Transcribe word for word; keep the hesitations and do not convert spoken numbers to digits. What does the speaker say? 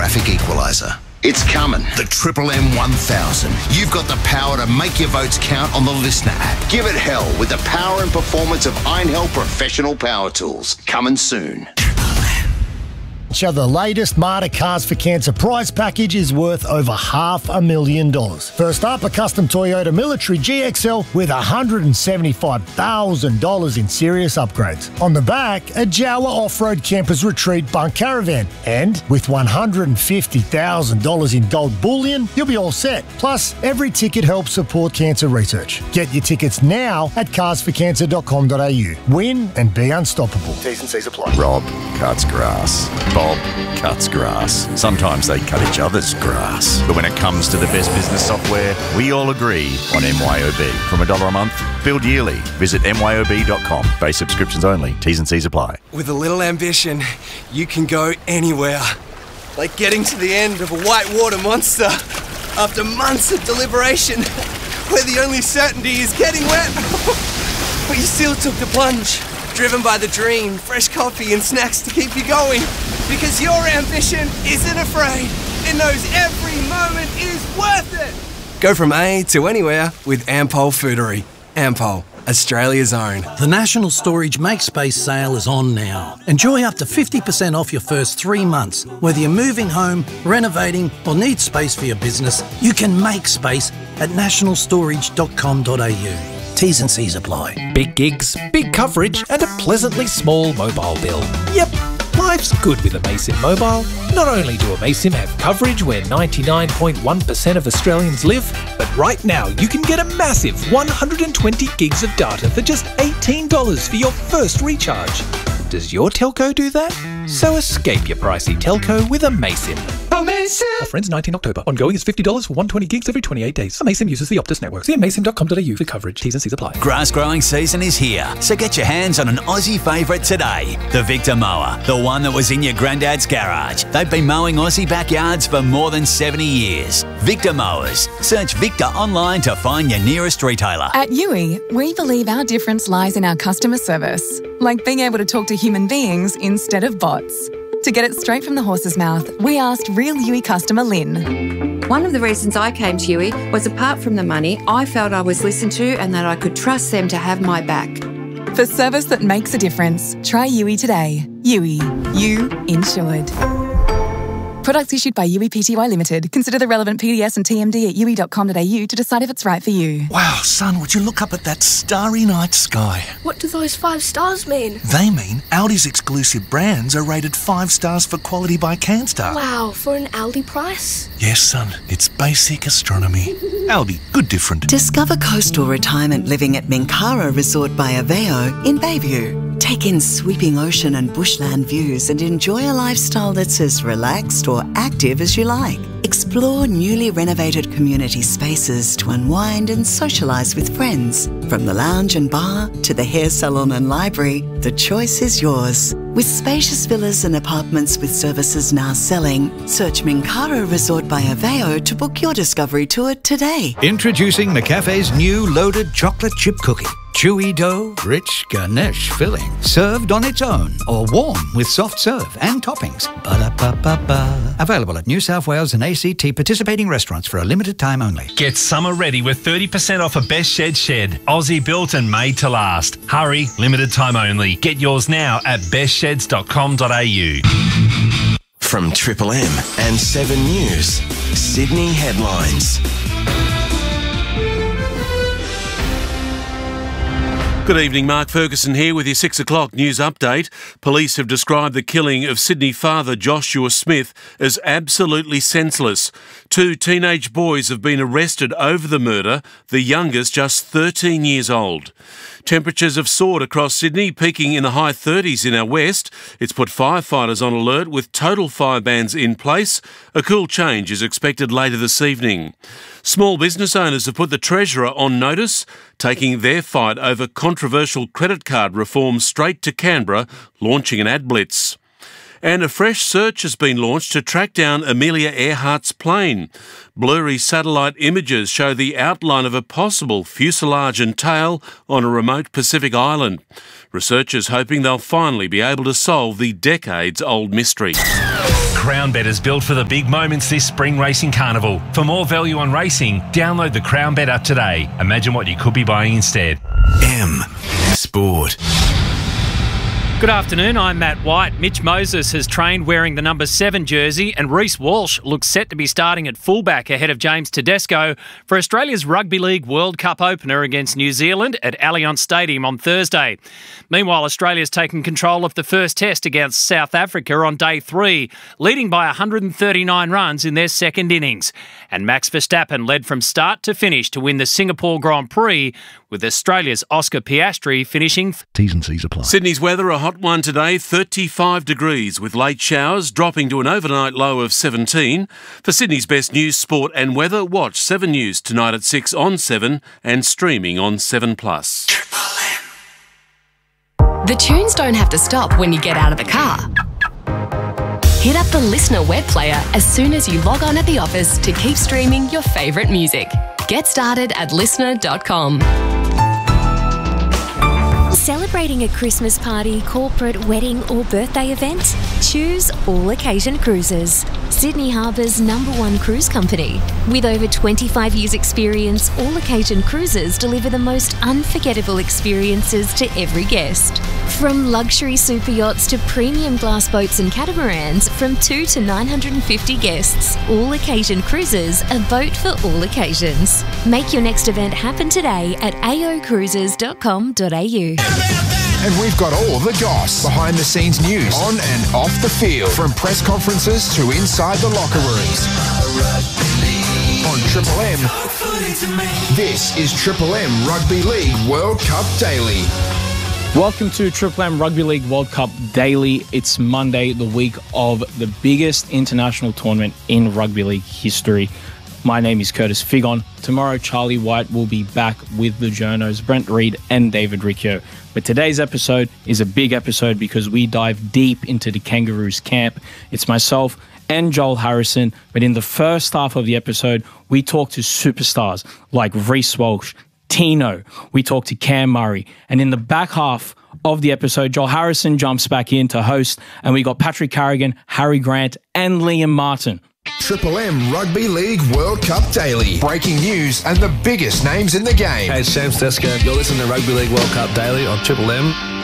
traffic equaliser. It's coming. The Triple M one thousand. You've got the power to make your votes count on the Listener app. Give it hell with the power and performance of Einhell Professional Power Tools. Coming soon. The latest Marta Cars for Cancer prize package is worth over half a million dollars. First up, a custom Toyota Military G X L with one hundred seventy-five thousand dollars in serious upgrades. On the back, a Jawa Off-Road Campers Retreat Bunk Caravan. And with one hundred fifty thousand dollars in gold bullion, you'll be all set. Plus, every ticket helps support cancer research. Get your tickets now at cars for cancer dot com dot a u. Win and be unstoppable. T's and C's apply. Rob cuts grass. Bob cuts grass. Sometimes they cut each other's grass. But when it comes to the best business software, we all agree on M Y O B. From a dollar a month, billed yearly. Visit M Y O B dot com. Base subscriptions only. T's and C's apply. With a little ambition, you can go anywhere. Like getting to the end of a whitewater monster after months of deliberation, where the only certainty is getting wet. But you still took the plunge. Driven by the dream, fresh coffee and snacks to keep you going. Because your ambition isn't afraid. It knows every moment is worth it. Go from A to anywhere with Ampol Foodery. Ampol, Australia's own. The National Storage Make Space sale is on now. Enjoy up to fifty percent off your first three months. Whether you're moving home, renovating or need space for your business, you can make space at national storage dot com dot a u. T's and C's apply. Big gigs, big coverage and a pleasantly small mobile bill. Yep, life's good with Amaysim Mobile. Not only do Amaysim have coverage where ninety-nine point one percent of Australians live, but right now you can get a massive one hundred twenty gigs of data for just eighteen dollars for your first recharge. Does your telco do that? So escape your pricey telco with Amaysim. Amaysim! Offer ends nineteenth October. Ongoing is fifty dollars for one hundred twenty gigs every twenty-eight days. Amaysim uses the Optus network. See amaysim dot com dot a u for coverage. T's and C's apply. Grass growing season is here, so get your hands on an Aussie favourite today. The Victor Mower, the one that was in your granddad's garage. They've been mowing Aussie backyards for more than seventy years. Victor Mowers. Search Victor online to find your nearest retailer. At Yui, we believe our difference lies in our customer service, like being able to talk to human beings instead of bots. To get it straight from the horse's mouth, we asked real Yui customer Lynn. One of the reasons I came to Yui was, apart from the money, I felt I was listened to and that I could trust them to have my back. For service that makes a difference, try Yui today. Yui. You insured. Products issued by Yui Pty Limited. Consider the relevant P D S and T M D at yui dot com dot a u to decide if it's right for you. Wow, son, would you look up at that starry night sky? What do those five stars mean? They mean Audi's exclusive brands are rated five stars for quality by CanStar. Wow, for an Aldi price? Yes, son, it's basic astronomy. Aldi, good different. Discover coastal retirement living at Minkara Resort by Aveo in Bayview. Take in sweeping ocean and bushland views and enjoy a lifestyle that's as relaxed or active as you like. Explore newly renovated community spaces to unwind and socialise with friends. From the lounge and bar to the hair salon and library, the choice is yours. With spacious villas and apartments with services now selling, search Minkara Resort by Aveo to book your discovery tour today. Introducing McCafe's new loaded chocolate chip cookie. Chewy dough, rich Ganesh filling. Served on its own or warm with soft serve and toppings. Ba-da-ba-ba-ba. Available at New South Wales and A C T participating restaurants for a limited time only. Get summer ready with thirty percent off a Best Shed Shed. Aussie built and made to last. Hurry, limited time only. Get yours now at best sheds dot com dot a u. From Triple M and Seven News, Sydney headlines. Good evening, Mark Ferguson here with your six o'clock news update. Police have described the killing of Sydney father Joshua Smith as absolutely senseless. Two teenage boys have been arrested over the murder, the youngest just thirteen years old. Temperatures have soared across Sydney, peaking in the high thirties in our west. It's put firefighters on alert with total fire bans in place. A cool change is expected later this evening. Small business owners have put the Treasurer on notice, taking their fight over controversial credit card reform straight to Canberra, launching an ad blitz. And a fresh search has been launched to track down Amelia Earhart's plane. Blurry satellite images show the outline of a possible fuselage and tail on a remote Pacific island. Researchers hoping they'll finally be able to solve the decades-old mystery. Crown Bet is built for the big moments this spring racing carnival. For more value on racing, download the Crown Bet app today. Imagine what you could be buying instead. M Sport. Good afternoon, I'm Matt White. Mitch Moses has trained wearing the number seven jersey, and Reece Walsh looks set to be starting at fullback ahead of James Tedesco for Australia's Rugby League World Cup opener against New Zealand at Allianz Stadium on Thursday. Meanwhile, Australia's taken control of the first test against South Africa on day three, leading by one hundred thirty-nine runs in their second innings. And Max Verstappen led from start to finish to win the Singapore Grand Prix, with Australia's Oscar Piastri finishing. T's and C's apply. Sydney's weather, a hot one today, thirty-five degrees with late showers, dropping to an overnight low of seventeen. For Sydney's best news, sport and weather, watch seven News tonight at six on seven and streaming on seven plus. The tunes don't have to stop when you get out of the car. Hit up the Listener web player as soon as you log on at the office to keep streaming your favourite music. Get started at listener dot com. Celebrating a Christmas party, corporate, wedding or birthday event? Choose All Occasion Cruises, Sydney Harbour's number one cruise company. With over twenty-five years experience, All Occasion Cruises deliver the most unforgettable experiences to every guest. From luxury super yachts to premium glass boats and catamarans, from two to nine hundred fifty guests, All Occasion Cruises, a boat for all occasions. Make your next event happen today at a o cruises dot com dot a u. And we've got all the goss, behind the scenes news, on and off the field, from press conferences to inside the locker rooms. On Triple M, this is Triple M Rugby League World Cup Daily. Welcome to Triple M Rugby League World Cup Daily. It's Monday, the week of the biggest international tournament in rugby league history. My name is Curtis Figon. Tomorrow, Charlie White will be back with the journos, Brent Reid and David Riccio. But today's episode is a big episode because we dive deep into the Kangaroos camp. It's myself and Joel Harrison. But in the first half of the episode, we talk to superstars like Reece Walsh, Tino. We talk to Cam Murray. And in the back half of the episode, Joel Harrison jumps back in to host. And we got Patrick Carrigan, Harry Grant and Liam Martin. Triple M Rugby League World Cup Daily. Breaking news and the biggest names in the game. Hey, it's Sam Steska. You're listening to Rugby League World Cup Daily on Triple M.